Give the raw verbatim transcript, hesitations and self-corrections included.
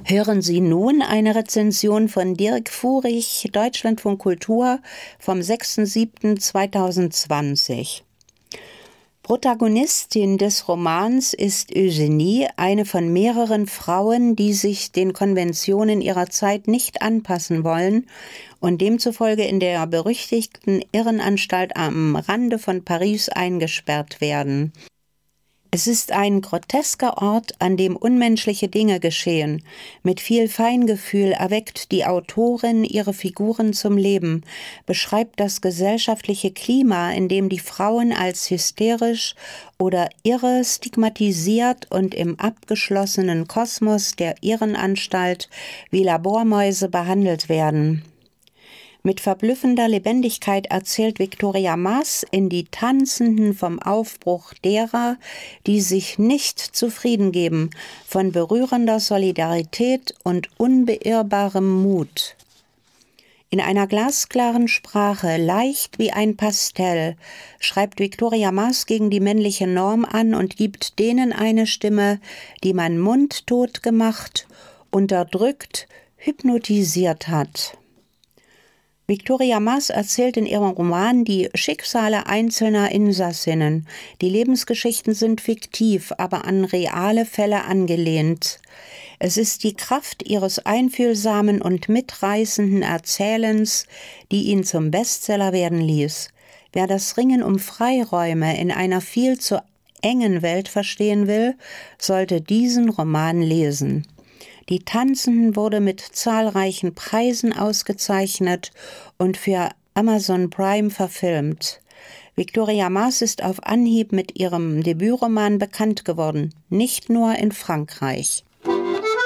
Hören Sie nun eine Rezension von Dirk Furich, Deutschlandfunk Kultur, vom sechster siebter zweitausendzwanzig. Protagonistin des Romans ist Eugenie, eine von mehreren Frauen, die sich den Konventionen ihrer Zeit nicht anpassen wollen und demzufolge in der berüchtigten Irrenanstalt am Rande von Paris eingesperrt werden. Es ist ein grotesker Ort, an dem unmenschliche Dinge geschehen. Mit viel Feingefühl erweckt die Autorin ihre Figuren zum Leben, beschreibt das gesellschaftliche Klima, in dem die Frauen als hysterisch oder irre stigmatisiert und im abgeschlossenen Kosmos der Irrenanstalt wie Labormäuse behandelt werden. Mit verblüffender Lebendigkeit erzählt Victoria Mass in Die Tanzenden vom Aufbruch derer, die sich nicht zufrieden geben, von berührender Solidarität und unbeirrbarem Mut. In einer glasklaren Sprache, leicht wie ein Pastell, schreibt Victoria Mass gegen die männliche Norm an und gibt denen eine Stimme, die man mundtot gemacht, unterdrückt, hypnotisiert hat. Victoria Mass erzählt in ihrem Roman die Schicksale einzelner Insassinnen. Die Lebensgeschichten sind fiktiv, aber an reale Fälle angelehnt. Es ist die Kraft ihres einfühlsamen und mitreißenden Erzählens, die ihn zum Bestseller werden ließ. Wer das Ringen um Freiräume in einer viel zu engen Welt verstehen will, sollte diesen Roman lesen. Die Tanzenden wurde mit zahlreichen Preisen ausgezeichnet und für Amazon Prime verfilmt. Victoria Mass ist auf Anhieb mit ihrem Debütroman bekannt geworden, nicht nur in Frankreich.